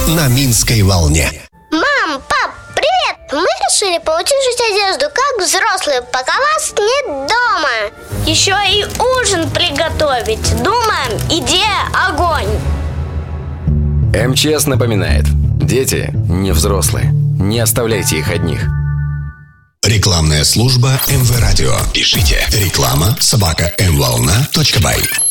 на Минской волне. Мам, пап, привет! Мы решили поутешить одежду, как взрослые, пока вас нет дома. Еще и ужин приготовить. Думаем, идея огонь. МЧС напоминает: дети не взрослые. Не оставляйте их одних. Рекламная служба МВ Радио. Пишите reklama@mvolna.by.